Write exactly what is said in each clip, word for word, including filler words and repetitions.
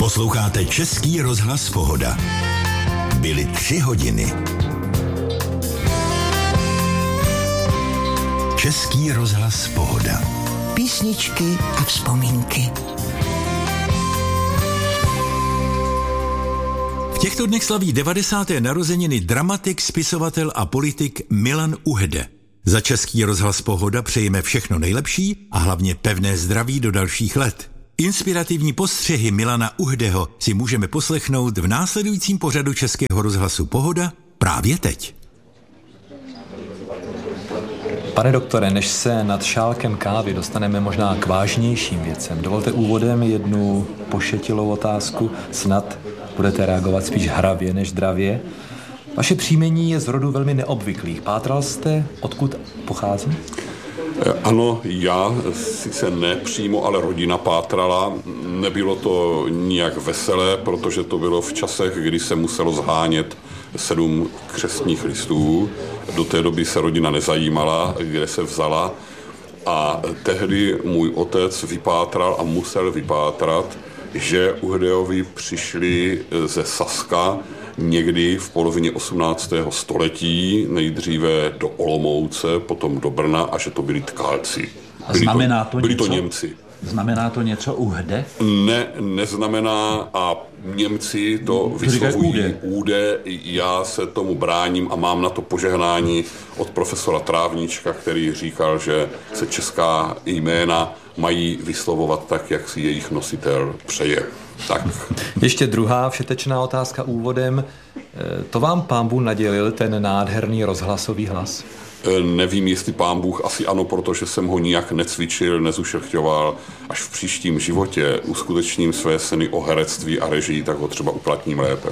Posloucháte Český rozhlas Pohoda. Byly tři hodiny. Český rozhlas Pohoda. Písničky a vzpomínky. V těchto dnech slaví devadesáté narozeniny dramatik, spisovatel a politik Milan Uhde. Za Český rozhlas Pohoda přejeme všechno nejlepší a hlavně pevné zdraví do dalších let. Inspirativní postřehy Milana Uhdeho si můžeme poslechnout v následujícím pořadu Českého rozhlasu Pohoda právě teď. Pane doktore, než se nad šálkem kávy dostaneme možná k vážnějším věcem, dovolte úvodem jednu pošetilou otázku, snad budete reagovat spíš hravě než dravě. Vaše příjmení je z rodu velmi neobvyklých. Pátral jste, odkud pochází? Ano, já sice ne přímo, ale rodina pátrala. Nebylo to nijak veselé, protože to bylo v časech, kdy se muselo zhánět sedm křestních listů. Do té doby se rodina nezajímala, kde se vzala. A tehdy můj otec vypátral a musel vypátrat, že Uhdejovi přišli ze Saska někdy v polovině osmnáctého století, nejdříve do Olomouce, potom do Brna a že to byli Tkálci. Byli Znamená to, to, byli něco? to Němci. Znamená to něco Uhde? Ne, neznamená a Němci to vyslovují Úde. Já se tomu bráním a mám na to požehnání od profesora Trávníčka, který říkal, že se česká jména mají vyslovovat tak, jak si jejich nositel přeje. Tak. Ještě druhá všetečná otázka úvodem. To vám pán Bůh nadělil ten nádherný rozhlasový hlas? Nevím, jestli pán Bůh, asi ano, protože jsem ho nijak necvičil, nezušechťoval. Až v příštím životě uskutečním své sny o herectví a režii, tak ho třeba uplatním lépe.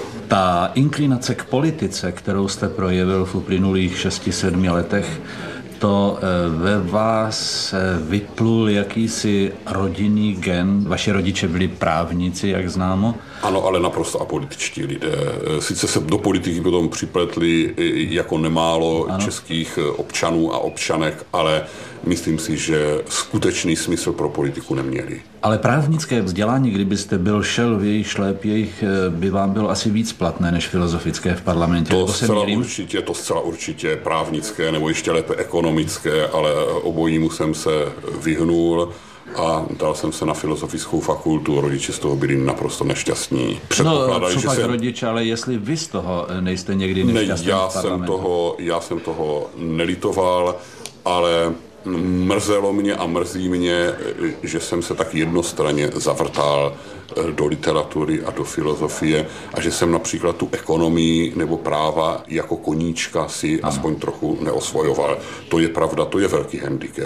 Ta inklinace k politice, kterou jste projevil v uplynulých šesti sedmi letech, to ve vás vyplul jakýsi rodinný gen. Vaši rodiče byli právníci, jak známo. Ano, ale naprosto apolitičtí lidé. Sice se do politiky potom připletli jako nemálo ano. českých občanů a občanek, ale myslím si, že skutečný smysl pro politiku neměli. Ale právnické vzdělání, kdybyste byl šel v jejich šlép, jejich by vám bylo asi víc platné než filozofické v parlamentě. To zcela určitě, to zcela určitě právnické, nebo ještě lépe ekonomické, ale obojímu jsem se vyhnul a dal jsem se na filozofickou fakultu. Rodiče z toho byli naprosto nešťastní. No, co pak jsem... rodiče, ale jestli vy z toho nejste někdy nešťastní ne, já v parlamentu? jsem toho, já jsem toho nelitoval, ale mrzelo mě a mrzí mě, že jsem se tak jednostranně zavrtal do literatury a do filozofie a že jsem například tu ekonomii nebo práva jako koníčka si ano. aspoň trochu neosvojoval. To je pravda, to je velký handicap.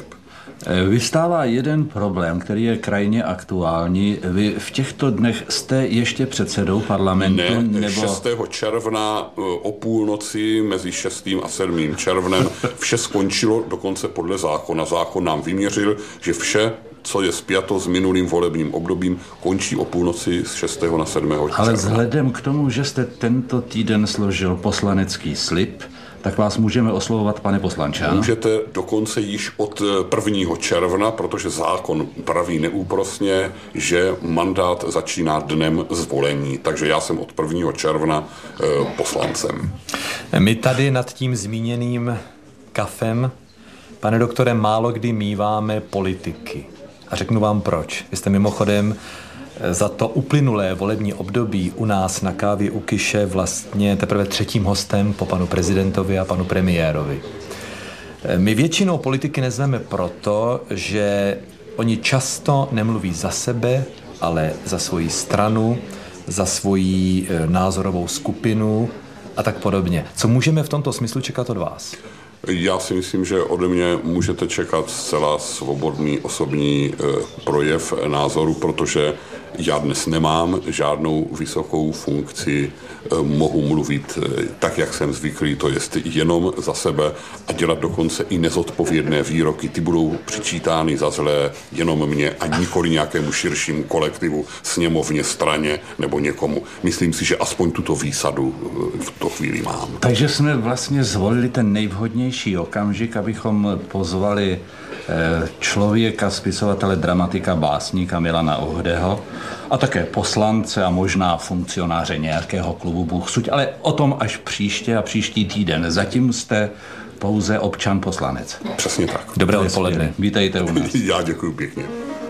Vystává jeden problém, který je krajně aktuální. Vy v těchto dnech jste ještě předsedou parlamentu? Ne, nebo... šestého června o půlnoci mezi šestým a sedmým červnem vše skončilo dokonce podle zákona. Zákon nám vyměřil, že vše, co je spjato s minulým volebním obdobím, končí o půlnoci z šestého na sedmého června. Ale vzhledem k tomu, že jste tento týden složil poslanecký slib, tak vás můžeme oslovovat, pane poslanče, ano? Můžete dokonce již od prvního června, protože zákon praví neúprosně, že mandát začíná dnem zvolení. Takže já jsem od prvního června e, poslancem. My tady nad tím zmíněným kafem, pane doktore, málo kdy míváme politiky. A řeknu vám proč. Vy jste mimochodem za to uplynulé volební období u nás na kávě u Kyše vlastně teprve třetím hostem po panu prezidentovi a panu premiérovi. My většinou politiky nezveme proto, že oni často nemluví za sebe, ale za svoji stranu, za svoji názorovou skupinu a tak podobně. Co můžeme v tomto smyslu čekat od vás? Já si myslím, že ode mě můžete čekat zcela svobodný osobní e, projev názoru, protože já dnes nemám žádnou vysokou funkci, e, mohu mluvit e, tak, jak jsem zvyklý, to jest jenom za sebe a dělat dokonce i nezodpovědné výroky. Ty budou přičítány za zlé jenom mě a nikoli nějakému širšímu kolektivu, sněmovně, straně nebo někomu. Myslím si, že aspoň tuto výsadu e, v to chvíli mám. Takže jsme vlastně zvolili ten nejvhodnější okamžik, abychom pozvali člověka, spisovatele, dramatika, básníka Milana Uhdeho. a také poslance a možná funkcionáře nějakého klubu Bůh suď, ale o tom až příště a příští týden. Zatím jste pouze občan poslanec. Přesně tak. Dobré odpoledne. Vítejte u nás. Já děkuji pěkně.